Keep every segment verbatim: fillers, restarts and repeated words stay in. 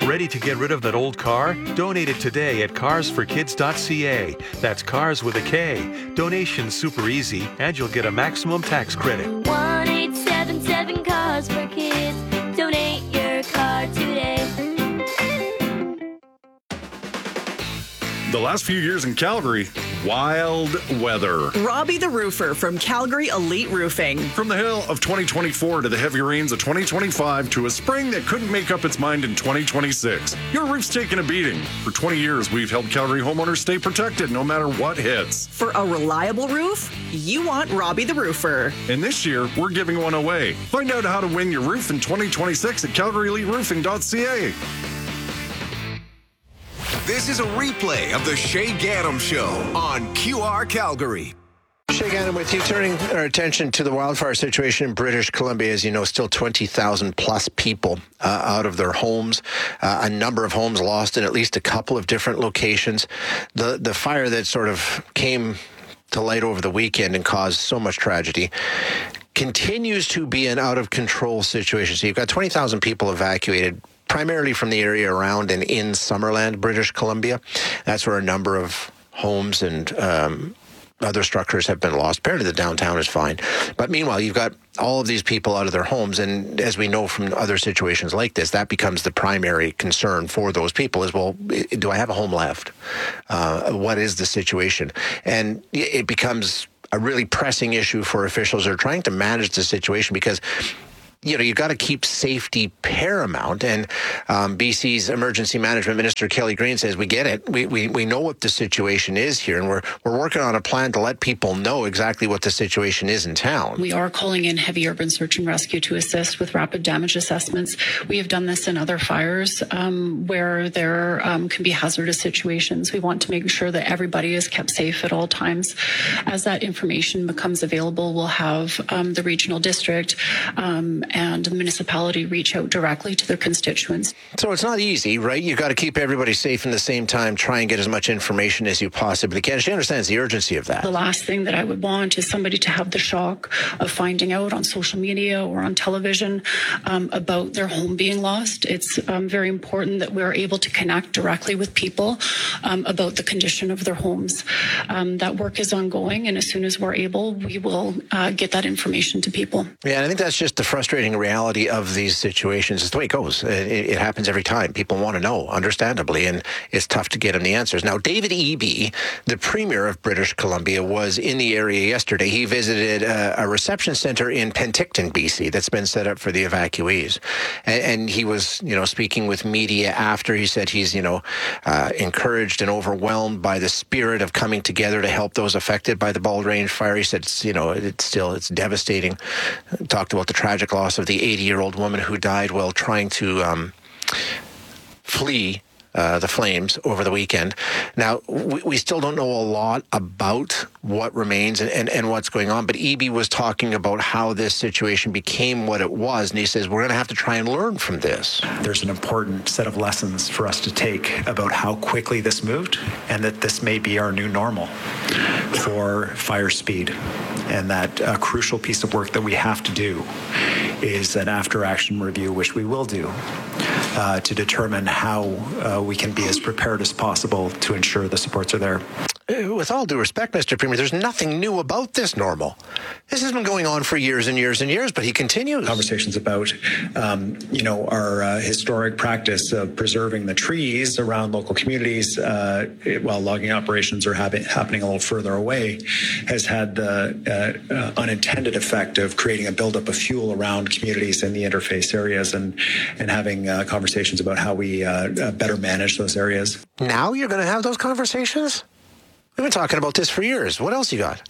Ready to get rid of that old car? Donate it today at cars for kids dot c a. That's cars with a K. Donation's super easy, and you'll get a maximum tax credit. one eight seven seven Cars for Kids. Donate your car today. The last few years in Calgary, wild weather. Robbie the Roofer from Calgary Elite Roofing. From the hail of twenty twenty-four to the heavy rains of twenty twenty-five to a spring that couldn't make up its mind in twenty twenty-six, your roof's taken a beating. For twenty years, we've helped Calgary homeowners stay protected no matter what hits. For a reliable roof, you want Robbie the Roofer. And this year, we're giving one away. Find out how to win your roof in twenty twenty-six at calgary elite roofing dot c a. This is a replay of the Shay Gaddam Show on Q R Calgary. Shay Gaddam with you, turning our attention to the wildfire situation in British Columbia. As you know, still twenty thousand plus people uh, out of their homes. Uh, a number of homes lost in at least a couple of different locations. The, the fire that sort of came to light over the weekend and caused so much tragedy continues to be an out-of-control situation. So you've got twenty thousand people evacuated, primarily from the area around and in Summerland, British Columbia. That's where a number of homes and um, other structures have been lost. Apparently the downtown is fine. But meanwhile, you've got all of these people out of their homes. And as we know from other situations like this, that becomes the primary concern for those people is, well, do I have a home left? Uh, what is the situation? And it becomes a really pressing issue for officials who are trying to manage the situation because you know, you've got to keep safety paramount. And um, B C's Emergency Management Minister Kelly Green says, we get it. We, we we know what the situation is here. And we're we're working on a plan to let people know exactly what the situation is in town. We are calling in heavy urban search and rescue to assist with rapid damage assessments. We have done this in other fires um, where there um, can be hazardous situations. We want to make sure that everybody is kept safe at all times. As that information becomes available, we'll have um, the regional district um, and the municipality reach out directly to their constituents. So it's not easy, right? You've got to keep everybody safe in the same time, try and get as much information as you possibly can. She understands the urgency of that. The last thing that I would want is somebody to have the shock of finding out on social media or on television um, about their home being lost. It's um, very important that we're able to connect directly with people um, about the condition of their homes. Um, that work is ongoing, and as soon as we're able, we will uh, get that information to people. Yeah, and I think that's just the frustrating reality of these situations. It's the way it goes. It, it happens every time. People want to know, understandably, and it's tough to get them the answers. Now, David Eby, the Premier of British Columbia, was in the area yesterday. He visited a, a reception center in Penticton, B C, that's been set up for the evacuees. And, and he was, you know, speaking with media after. He said he's, you know, uh, encouraged and overwhelmed by the spirit of coming together to help those affected by the Bald Range fire. He said, it's, you know, it's still, it's devastating. Talked about the tragic loss of the eighty-year-old woman who died while trying to um, flee uh, the flames over the weekend. Now, we, we still don't know a lot about what remains and, and, and what's going on, but Eby was talking about how this situation became what it was, and he says, we're going to have to try and learn from this. There's an important set of lessons for us to take about how quickly this moved, and that this may be our new normal for fire speed. And that a crucial piece of work that we have to do is an after-action review, which we will do, uh, to determine how uh, we can be as prepared as possible to ensure the supports are there. With all due respect, Mister Premier, there's nothing new about this normal. This has been going on for years and years and years, but he continues. Conversations about, um, you know, our uh, historic practice of preserving the trees around local communities uh, while logging operations are hap- happening a little further away has had the uh, uh, unintended effect of creating a buildup of fuel around communities in the interface areas and, and having uh, conversations about how we uh, better manage those areas. Now you're going to have those conversations? We've been talking about this for years. What else you got?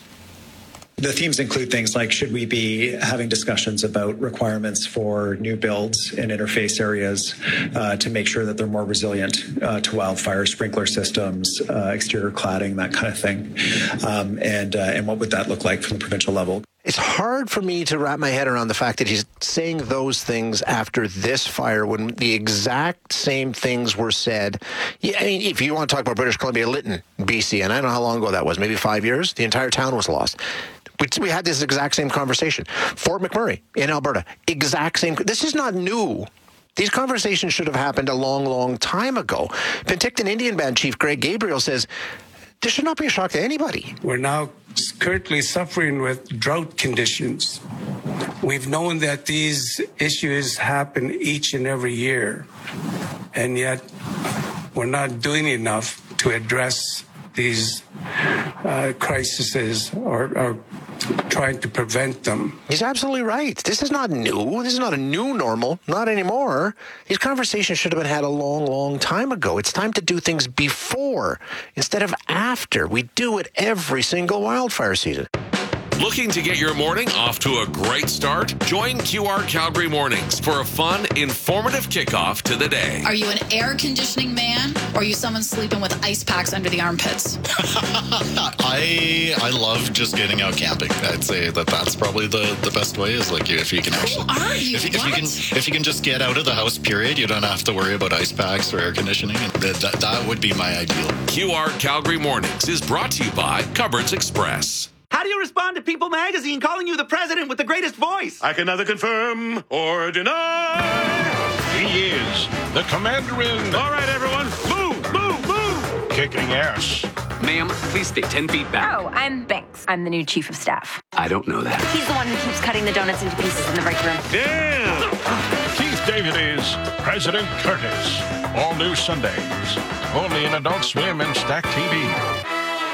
The themes include things like, should we be having discussions about requirements for new builds in interface areas uh, to make sure that they're more resilient uh, to wildfire, sprinkler systems, uh, exterior cladding, that kind of thing. Um, and, uh, and what would that look like from the provincial level? It's hard for me to wrap my head around the fact that he's saying those things after this fire when the exact same things were said. Yeah, I mean, if you want to talk about British Columbia, Lytton, B C, and I don't know how long ago that was, maybe five years, the entire town was lost. We, we had this exact same conversation. Fort McMurray in Alberta, exact same. This is not new. These conversations should have happened a long, long time ago. Penticton Indian Band Chief Greg Gabriel says this should not be a shock to anybody. We're now currently suffering with drought conditions. We've known that these issues happen each and every year, and yet we're not doing enough to address these uh, crises or, or trying to prevent them. He's absolutely right. This is not new. This is not a new normal. Not anymore. These conversations should have been had a long, long time ago. It's time to do things before instead of after. We do it every single wildfire season. Looking to get your morning off to a great start? Join Q R Calgary Mornings for a fun, informative kickoff to the day. Are you an air conditioning man, or are you someone sleeping with ice packs under the armpits? I I love just getting out camping. I'd say that that's probably the, the best way, is like if you can actually... Who are you? If, if you can if you can just get out of the house, period, you don't have to worry about ice packs or air conditioning. That, that, that would be my ideal. Q R Calgary Mornings is brought to you by Cupboards Express. How do you respond to People Magazine calling you the president with the greatest voice? I can neither confirm or deny. He is the commander-in. All right, everyone, move, move, move. Kicking ass. Ma'am, please stay ten feet back. Oh, I'm Banks. I'm the new chief of staff. I don't know that. He's the one who keeps cutting the donuts into pieces in the break room. Yeah. Keith David is President Curtis. All new Sundays. Only in Adult Swim and Stack T V.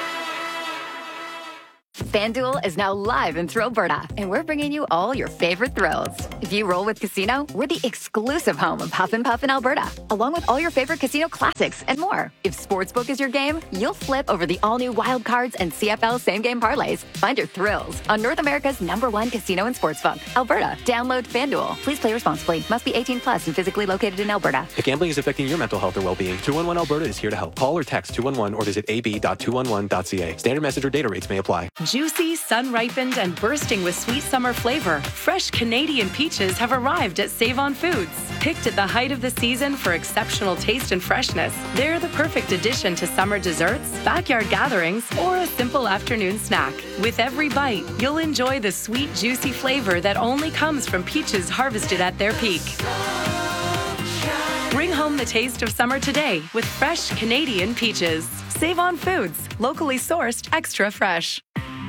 FanDuel is now live in Thrillberta, and we're bringing you all your favorite thrills. If you roll with Casino, we're the exclusive home of Huff and Puff in Alberta, along with all your favorite casino classics and more. If Sportsbook is your game, you'll flip over the all-new Wild Cards and C F L same-game parlays. Find your thrills on North America's number one casino and sportsbook, Alberta. Download FanDuel. Please play responsibly. Must be eighteen plus and physically located in Alberta. If gambling is affecting your mental health or well-being, two one one Alberta is here to help. Call or text two one one or visit a b dot two one one dot c a. Standard message or data rates may apply. Juicy, sun-ripened, and bursting with sweet summer flavor, fresh Canadian peaches have arrived at Save-On Foods. Picked at the height of the season for exceptional taste and freshness, they're the perfect addition to summer desserts, backyard gatherings, or a simple afternoon snack. With every bite, you'll enjoy the sweet, juicy flavor that only comes from peaches harvested at their peak. Bring home the taste of summer today with fresh Canadian peaches. Save-On Foods, locally sourced, extra fresh.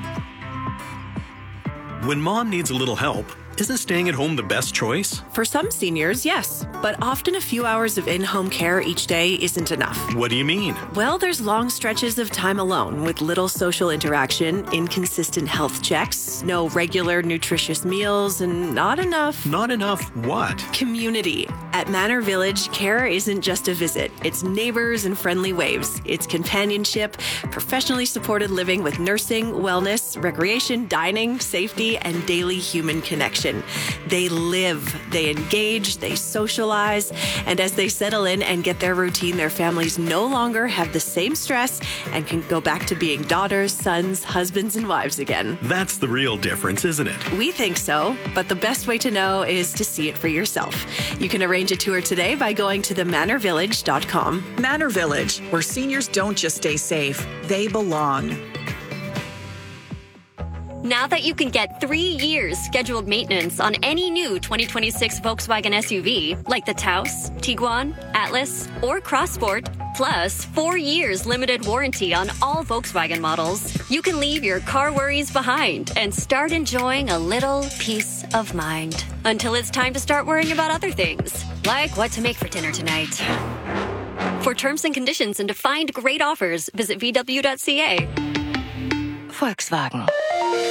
When mom needs a little help, isn't staying at home the best choice? For some seniors, yes. But often a few hours of in-home care each day isn't enough. What do you mean? Well, there's long stretches of time alone with little social interaction, inconsistent health checks, no regular nutritious meals, and not enough... Not enough what? Community. At Manor Village, care isn't just a visit. It's neighbors and friendly waves. It's companionship, professionally supported living with nursing, wellness, recreation, dining, safety, and daily human connection. They live, they engage, they socialize, and as they settle in and get their routine, their families no longer have the same stress and can go back to being daughters, sons, husbands, and wives again. That's the real difference, isn't it? We think so, but the best way to know is to see it for yourself. You can arrange a tour today by going to the manor village dot com. Manor Village, where seniors don't just stay safe, they belong. Now that you can get three years scheduled maintenance on any new twenty twenty-six Volkswagen S U V, like the Taos, Tiguan, Atlas, or Crossport, plus four years limited warranty on all Volkswagen models, you can leave your car worries behind and start enjoying a little peace of mind. Until it's time to start worrying about other things, like what to make for dinner tonight. For terms and conditions and to find great offers, visit v w dot c a. Volkswagen.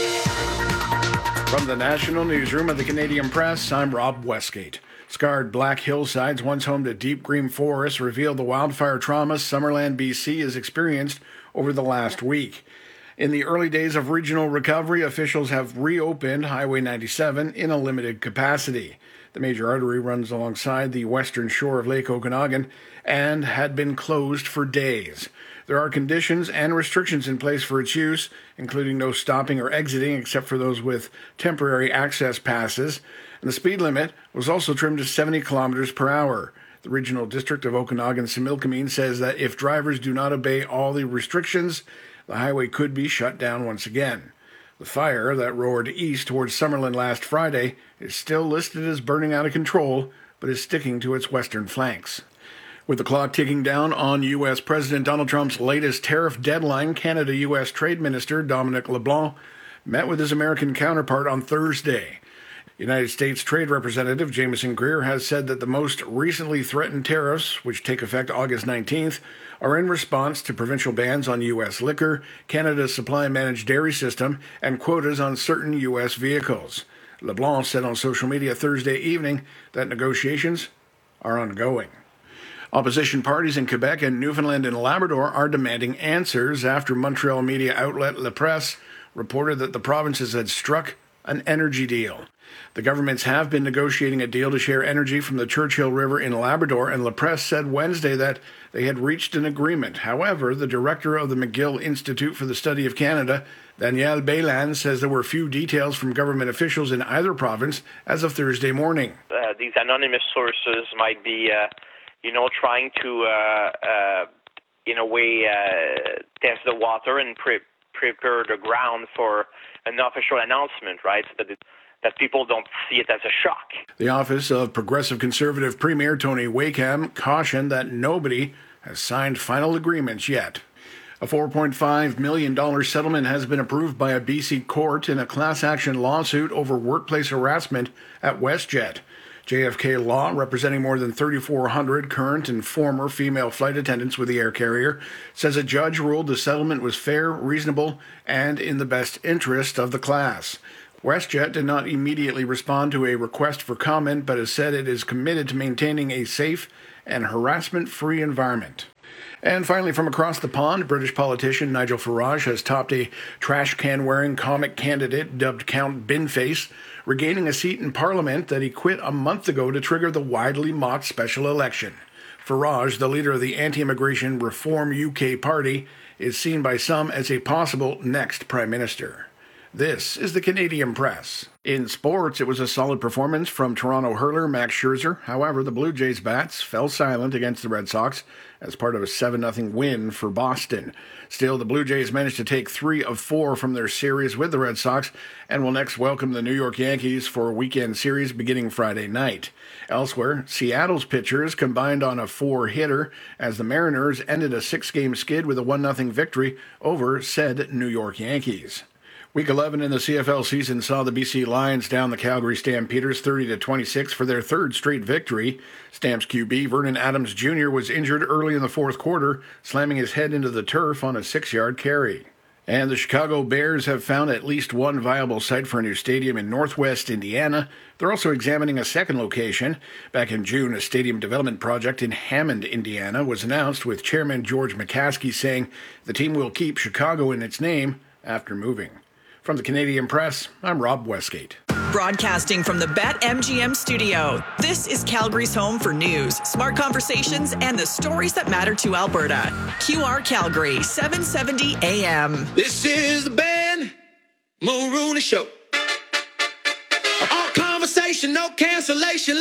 From the National Newsroom of the Canadian Press, I'm Rob Westgate. Scarred black hillsides, once home to deep green forests, reveal the wildfire trauma Summerland, B C has experienced over the last week. In the early days of regional recovery, officials have reopened Highway ninety-seven in a limited capacity. The major artery runs alongside the western shore of Lake Okanagan and had been closed for days. There are conditions and restrictions in place for its use, including no stopping or exiting except for those with temporary access passes. And the speed limit was also trimmed to seventy kilometers per hour. The Regional District of Okanagan-Similkameen says that if drivers do not obey all the restrictions, the highway could be shut down once again. The fire that roared east towards Summerland last Friday is still listed as burning out of control, but is sticking to its western flanks. With the clock ticking down on U S. President Donald Trump's latest tariff deadline, Canada-U S. Trade Minister Dominic LeBlanc met with his American counterpart on Thursday. United States Trade Representative Jameson Greer has said that the most recently threatened tariffs, which take effect August nineteenth, are in response to provincial bans on U S liquor, Canada's supply and managed dairy system, and quotas on certain U S vehicles. LeBlanc said on social media Thursday evening that negotiations are ongoing. Opposition parties in Quebec and Newfoundland and Labrador are demanding answers after Montreal media outlet La Presse reported that the provinces had struck an energy deal. The governments have been negotiating a deal to share energy from the Churchill River in Labrador, and La Presse said Wednesday that they had reached an agreement. However, the director of the McGill Institute for the Study of Canada, Danielle Baylan, says there were few details from government officials in either province as of Thursday morning. Uh, these anonymous sources might be, uh, you know, trying to, uh, uh, in a way, uh, test the water and pre- prepare the ground for an official announcement, right? So that it that people don't see it as a shock. The office of Progressive Conservative Premier Tony Wakeham cautioned that nobody has signed final agreements yet. A four point five million dollars settlement has been approved by a B C court in a class action lawsuit over workplace harassment at WestJet. J F K Law, representing more than thirty-four hundred current and former female flight attendants with the air carrier, says a judge ruled the settlement was fair, reasonable, and in the best interest of the class. WestJet did not immediately respond to a request for comment, but has said it is committed to maintaining a safe and harassment-free environment. And finally, from across the pond, British politician Nigel Farage has topped a trash-can-wearing comic candidate dubbed Count Binface, regaining a seat in Parliament that he quit a month ago to trigger the widely mocked special election. Farage, the leader of the anti-immigration Reform U K party, is seen by some as a possible next Prime Minister. This is the Canadian Press. In sports, it was a solid performance from Toronto hurler Max Scherzer. However, the Blue Jays bats fell silent against the Red Sox as part of a seven nothing win for Boston. Still, the Blue Jays managed to take three of four from their series with the Red Sox and will next welcome the New York Yankees for a weekend series beginning Friday night. Elsewhere, Seattle's pitchers combined on a four-hitter as the Mariners ended a six-game skid with a one nothing victory over said New York Yankees. Week eleven in the C F L season saw the B C Lions down the Calgary Stampeders thirty to twenty-six for their third straight victory. Stamps Q B Vernon Adams Junior was injured early in the fourth quarter, slamming his head into the turf on a six-yard carry. And the Chicago Bears have found at least one viable site for a new stadium in Northwest Indiana. They're also examining a second location. Back in June, a stadium development project in Hammond, Indiana was announced, with Chairman George McCaskey saying the team will keep Chicago in its name after moving. From the Canadian Press, I'm Rob Westgate. Broadcasting from the BetMGM studio, this is Calgary's home for news, smart conversations, and the stories that matter to Alberta. Q R Calgary, seven seventy A M. This is the Ben Mulrooney Show. All conversation, no cancellation.